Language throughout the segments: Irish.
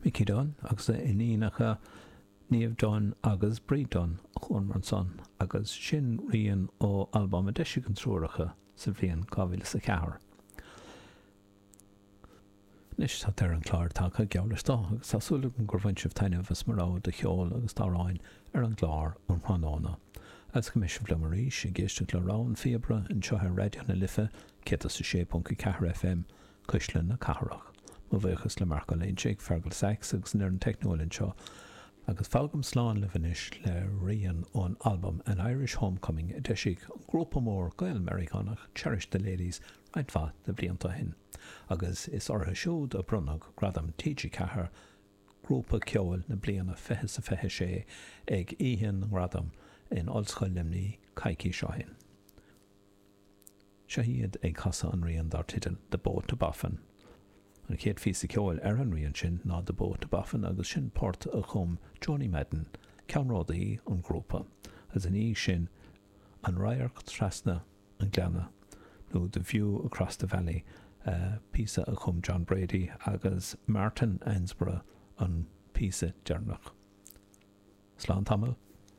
Mickey Dunn agus inínacha níomh Dunn agus Brí Dunn chun mar son agus sin rion ó album a deisi an trúracha sa bhíon 2004. Nis tá ar an chláir take geallastá agus tásúla an gurhaintsih taineh marrá de cheol agus táráin ar an glár an Hránána. As commission Blummerí sé géiste le rán fiebre an seothe radio na lifa ceta sa 6.4 FM Cuislan na Caharach. Má bhéchas le marca léon sé fergal sex agus nar an technolinn seo agus fágam sláán le bhanis le rion ón album An Irish Homecoming a deisiigh an grúpa mór Gael Americanach Cherish the Ladies right fa de blianta hin. Agus is ortha siúd a brunag gradam TG Cahar grúpa ceol na bliana fehe sa fehe sé ag íhin gradam in Olscoil limní caiicí seo hin. Se hiad ag casa an rion dar titil The Boat to Baffin. An chéad físa ceol ar an rion sin ná The Boat to Baffin agus sin port a chum Johnny Madden ceanrádaí an grúpa as an í sin an Raiar Trasna an Gleanna nó The View Across the Valley písa a chum John Brady agus Martin Ainsborough an písa dearnach. Slán tamil.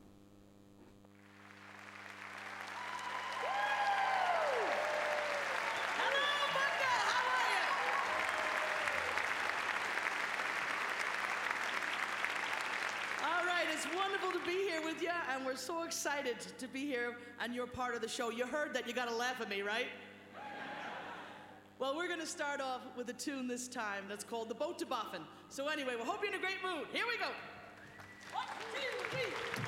And we're so excited to be here and you're part of the show. You heard that, you gotta laugh at me, right? Well, we're gonna start off with a tune this time that's called The Boat to Baffin. So anyway, we hope you're in a great mood. Here we go. 1, 2, 3.